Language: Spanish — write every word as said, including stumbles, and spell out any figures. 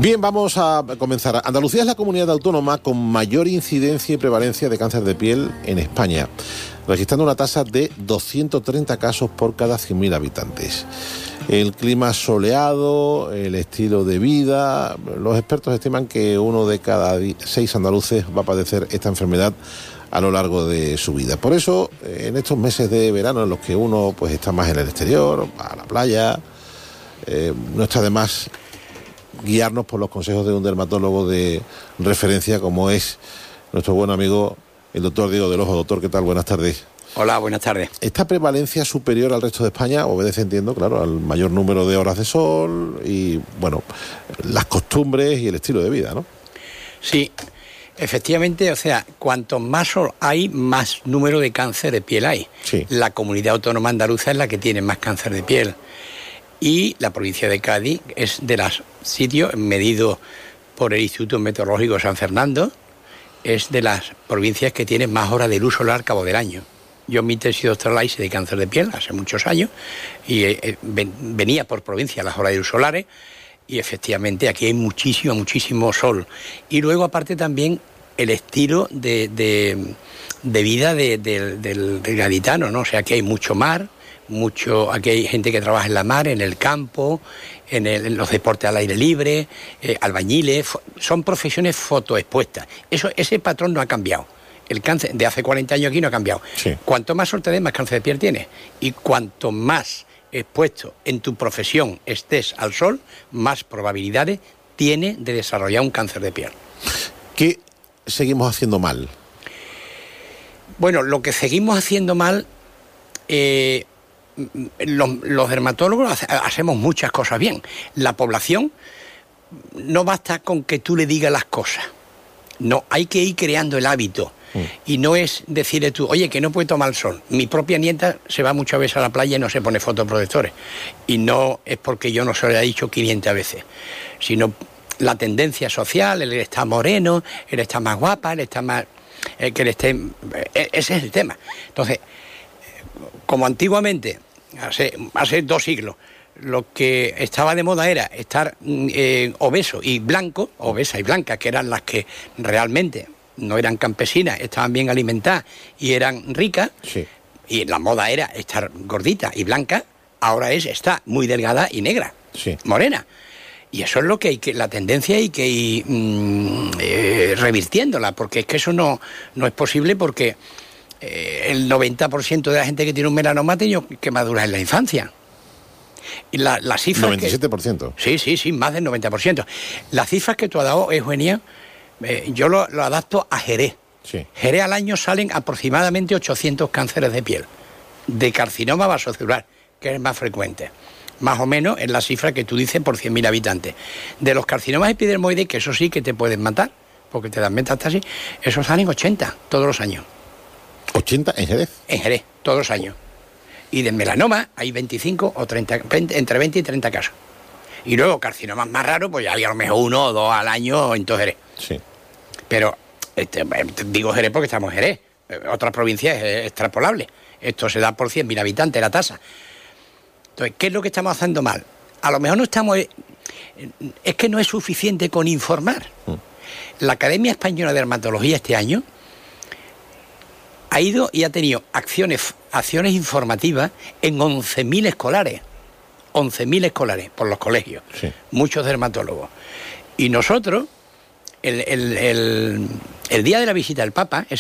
Bien, vamos a comenzar. Andalucía es la comunidad autónoma con mayor incidencia y prevalencia de cáncer de piel en España, registrando una tasa de doscientos treinta casos por cada cien mil habitantes. El clima soleado, el estilo de vida, los expertos estiman que uno de cada seis andaluces va a padecer esta enfermedad a lo largo de su vida. Por eso, en estos meses de verano en los que uno pues está más en el exterior, va a la playa, eh, no está de más guiarnos por los consejos de un dermatólogo de referencia como es nuestro buen amigo el doctor Diego del Ojo. Doctor, ¿qué tal? Buenas tardes. Hola, buenas tardes. ¿Esta prevalencia superior al resto de España obedece, entiendo, claro, al mayor número de horas de sol y, bueno, las costumbres y el estilo de vida, ¿no? Sí, efectivamente, o sea, cuanto más sol hay, más número de cáncer de piel hay. Sí. La comunidad autónoma andaluza es la que tiene más cáncer de piel. Y la provincia de Cádiz es de los sitios, medido por el Instituto Meteorológico San Fernando, es de las provincias que tienen más horas de luz solar al cabo del año. Yo en mi tesis doctoral hice de cáncer de piel hace muchos años y eh, ven, venía por provincia las horas de luz solares y efectivamente aquí hay muchísimo, muchísimo sol. Y luego aparte también el estilo de, de, de vida de, de, del, del gaditano, ¿no? O sea, aquí hay mucho mar, mucho, aquí hay gente que trabaja en la mar, en el campo, en, el, en los deportes al aire libre, eh, albañiles, son profesiones fotoexpuestas. Eso, ese patrón no ha cambiado. El cáncer de hace cuarenta años aquí no ha cambiado. Sí. Cuanto más sol te des, más cáncer de piel tienes. Y cuanto más expuesto en tu profesión estés al sol, más probabilidades tiene de desarrollar un cáncer de piel. ¿Qué seguimos haciendo mal? Bueno, lo que seguimos haciendo mal, eh, los, los dermatólogos hace, hacemos muchas cosas bien. La población no basta con que tú le digas las cosas. No, hay que ir creando el hábito. Y no es decirle tú, oye, que no puede tomar el sol. Mi propia nieta se va muchas veces a la playa y no se pone fotoprotectores. Y no es porque yo no se lo haya dicho quinientas veces, sino la tendencia social, él está moreno, él está más guapa, él está más... Eh, que él esté... Eh, ese es el tema. Entonces, como antiguamente, hace, hace dos siglos, lo que estaba de moda era estar eh, obeso y blanco, obesa y blanca, que eran las que realmente no eran campesinas, estaban bien alimentadas y eran ricas, sí. Y la moda era estar gordita y blanca, ahora es estar muy delgada y negra, sí. Morena. Y eso es lo que hay que, la tendencia hay que ir mmm, eh, revirtiéndola, porque es que eso no, no es posible porque eh, el noventa por ciento de la gente que tiene un melanoma ha tenido quemaduras en la infancia. Y la, la cifra noventa y siete por ciento. Que, sí, sí, sí, más del noventa por ciento. Las cifras que tú has dado, Eugenia, eh, yo lo, lo adapto a Jerez. Sí. Jerez al año salen aproximadamente ochocientos cánceres de piel, de carcinoma vasocelular, que es el más frecuente. Más o menos en la cifra que tú dices por cien mil habitantes. De los carcinomas epidermoides, que eso sí que te pueden matar, porque te dan metástasis, esos salen ochenta todos los años. ¿ochenta en Jerez? En Jerez, todos los años. Y del melanoma hay veinticinco o treinta, entre veinte y treinta casos. Y luego carcinomas más raros, pues ya hay a lo mejor uno o dos al año en todo Jerez. Sí. Pero este, digo Jerez porque estamos en Jerez. Otras provincias es extrapolable. Esto se da por cien mil habitantes la tasa. Entonces, ¿qué es lo que estamos haciendo mal? A lo mejor no estamos... Es que no es suficiente con informar. La Academia Española de Dermatología este año ha ido y ha tenido acciones, acciones informativas en once mil escolares. once mil escolares por los colegios. Sí. Muchos dermatólogos. Y nosotros, el, el, el, el día de la visita del Papa...